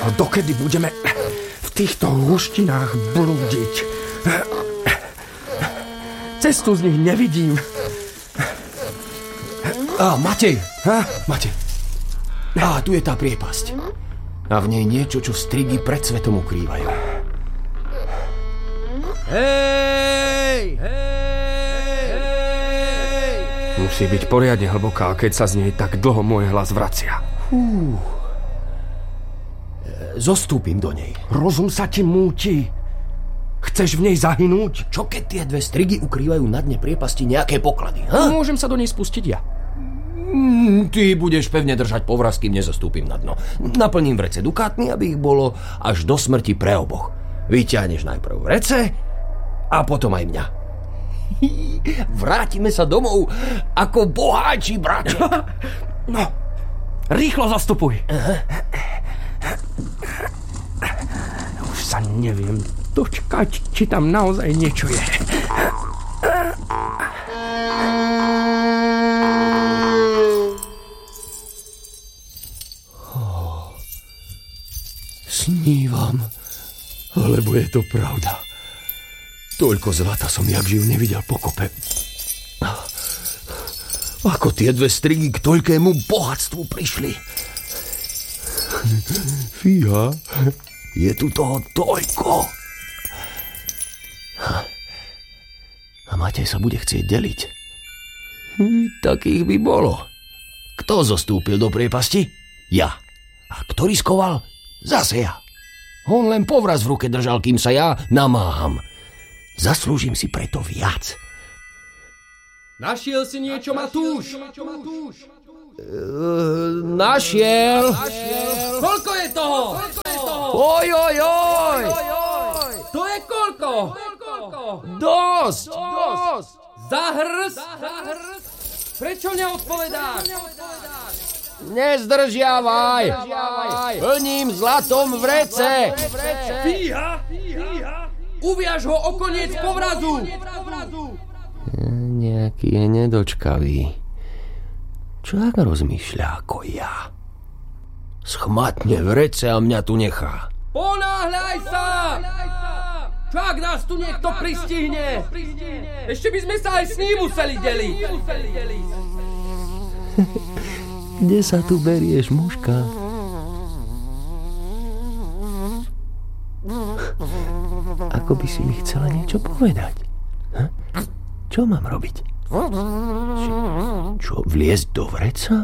Dokedy budeme v týchto húštinách blúdiť? Cestu z nich nevidím. Matej! Matej. Tu je tá priepasť. A v nej niečo, čo strigy pred svetom ukrývajú. Hej! Musí byť poriadne hlboká, keď sa z nej tak dlho môj hlas vracia. Zostúpim do nej. Rozum sa ti múti. Chceš v nej zahynúť? Čo keď tie dve strigy ukrývajú na dne priepasti nejaké poklady? Môžem sa do nej spustiť ja. Ty budeš pevne držať povraz, kým nezostúpim na dno. Naplním vrece dukátmi, aby ich bolo až do smrti pre oboch. Vyťahneš najprv vrece a potom aj mňa. Vrátime sa domov ako boháči, bratia. No, rýchlo zastupuj. Už sa neviem dočkať, či tam naozaj niečo je. Snívam, alebo je to pravda. Toľko zlata som jak živ nevidel pokope. Ako tie dve strigy k toľkému bohatstvu prišli. Fíha, je tu toho toľko. A Matej sa bude chcieť deliť. Takých by bolo. Kto zostúpil do priepasti? Ja. A kto riskoval? Zase ja. On len povraz v ruke držal, kým sa ja namáham. Zaslúžim si preto viac. Našiel si niečo, Matúš? Našiel. Koľko je toho? Oj. To je koľko? Dosť. Za hrst? Prečo neodpovedáš? Nezdržiavaj. Plním zlatom vrece. Fíha. Uviaž ho o koniec povrazu. Nejaký je nedočkavý. Čo ak rozmýšľa ako ja? Schmatne vrece a mňa tu nechá. Ponáhľaj sa! Čo ak nás tu niekto pristihne? Ešte by sme sa aj s ním museli deliť. Kde sa tu berieš, mužka? Ako by si mi chcela niečo povedať? Čo mám robiť? Čo, vliezť do vreca?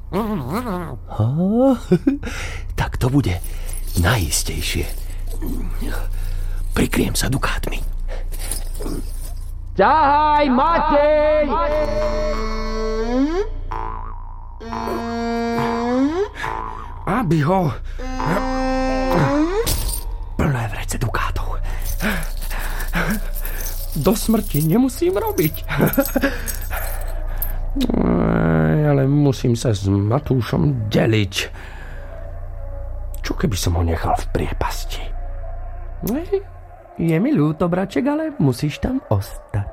Tak to bude najistejšie. Prikriem sa dukátmi. Ťahaj, Matej! Aby ho... Plné vrece dukátov. Do smrti nemusím robiť. Ale musím sa s Matúšom deliť. Čo keby som ho nechal v priepasti? Je mi ľúto, braček, ale musíš tam ostať.